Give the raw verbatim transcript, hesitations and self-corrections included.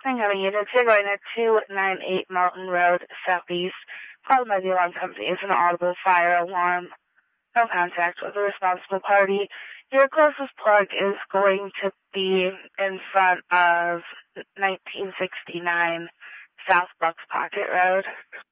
Thank you, units. You're going at two ninety-eight Mountain Road, Southeast. Call by the alarm company is an audible fire alarm. No contact with the responsible party. Your closest plug is going to be in front of nineteen sixty-nine South Bucks Pocket Road.